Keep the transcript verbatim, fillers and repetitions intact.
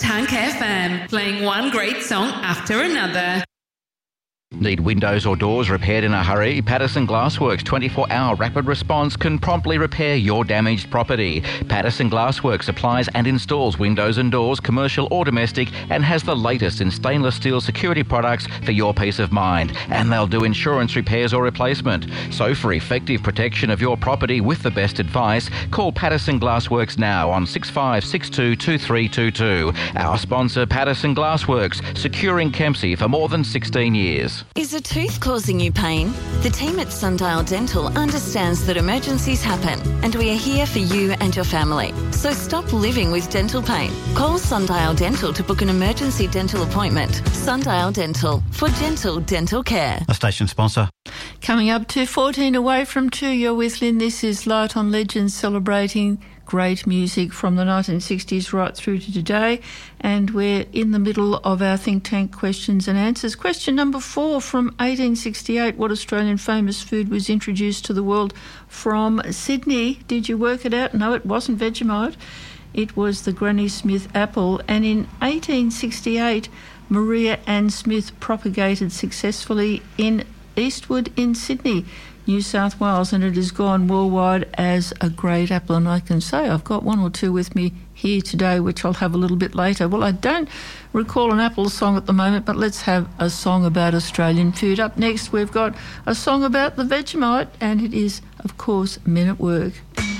Tank F M, playing one great song after another. Need windows or doors repaired in a hurry? Patterson Glassworks twenty-four hour rapid response can promptly repair your damaged property. Patterson Glassworks supplies and installs windows and doors, commercial or domestic, and has the latest in stainless steel security products for your peace of mind. And they'll do insurance repairs or replacement. So for effective protection of your property with the best advice, call Patterson Glassworks now on six five six two, two three two two. Our sponsor, Patterson Glassworks, securing Kempsey for more than sixteen years. Is a tooth causing you pain? The team at Sundial Dental understands that emergencies happen, and we are here for you and your family. So stop living with dental pain. Call Sundial Dental to book an emergency dental appointment. Sundial Dental, for gentle dental care. A station sponsor. Coming up to fourteen away from two, you're with Lynn. This is Light on Legends, celebrating great music from the nineteen sixties right through to today, and we're in the middle of our think tank questions and answers. Question number four from eighteen sixty-eight: what Australian famous food was introduced to the world from Sydney? Did you work it out? No, it wasn't Vegemite. It was the Granny Smith apple. And in eighteen sixty-eight, Maria Ann Smith propagated successfully in Eastwood in Sydney, New South Wales, and it has gone worldwide as a great apple. And I can say I've got one or two with me here today, which I'll have a little bit later. Well, I don't recall an apple song at the moment, but let's have a song about Australian food. Up next, we've got a song about the Vegemite, and it is, of course, Men at Work.